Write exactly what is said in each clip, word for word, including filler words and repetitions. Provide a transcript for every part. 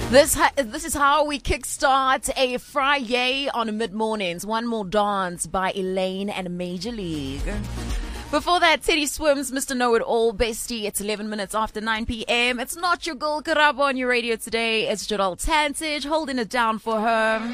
This ha- this is how we kickstart a Friday on mid mornings. One more dance by Elaine and Major League. Before that, Teddy Swims, Mister Know It All, bestie. It's eleven minutes after nine p.m. It's not your girl Karabo on your radio today. It's Jadal Tantage holding it down for her.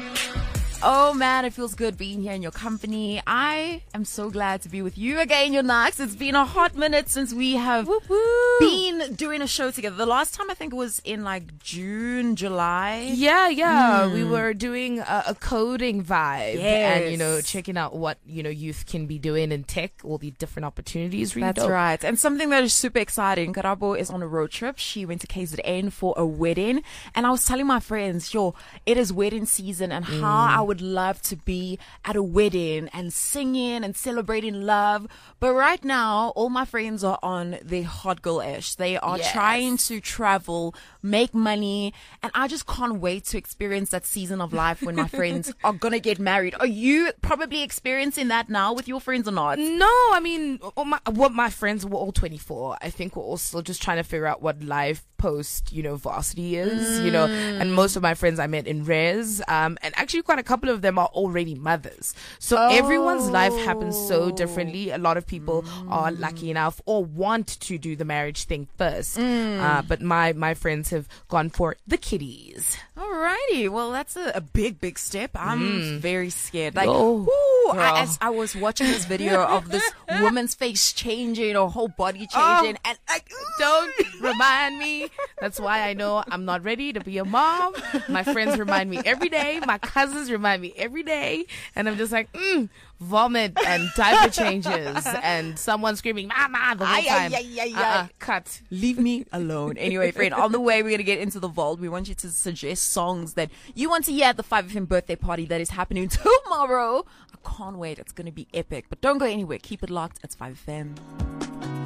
Oh man, it feels good being here in your company. I am so glad to be with you again, your Nax. It's been a hot minute since we have whoop, whoop. been doing a show together. The last time I think it was in like June, July. Yeah, yeah. Mm. We were doing a, a coding vibe yes. and, you know, checking out what, you know, youth can be doing in tech, all the different opportunities. Really That's dope. right. And something that is super exciting. Karabo is on a road trip. She went to K Z N for a wedding. And I was telling my friends, yo, it is wedding season and Mm. how I would love to be at a wedding and singing and celebrating love. But right now, all my friends are on the hot girl ish. They are Yes. trying to travel, make money. And I just can't wait to experience that season of life when my friends are going to get married. Are you probably experiencing that now with your friends or not? No, I mean, all my, what my friends were all twenty-four. I think we're all still just trying to figure out what life post, you know, varsity is, mm. you know, and most of my friends I met in res, um, and actually quite a couple of them are already mothers. So oh. everyone's life happens so differently. A lot of people mm. are lucky enough or want to do the marriage thing first. Mm. Uh, but my, my friends have gone for the kiddies. Alrighty. Well, that's a, a big, big step. I'm Mm. very scared. Like, Oh, whoo, I, as I was watching this video of this woman's face changing, her whole body changing, Oh. and like, Don't remind me. That's why I know I'm not ready to be a mom. My friends remind me every day. My cousins remind me every day. And I'm just like, mm, vomit and diaper changes and someone screaming, mama, the whole Ay, time. ay, ay, ay, Uh-uh, ay. cut. leave me alone. Anyway, friend, on the way, we're going to get into the vault. We want you to suggest songs that you want to hear at the five F M birthday party that is happening tomorrow. I can't wait. It's going to be epic. But don't go anywhere. Keep it locked. It's five F M.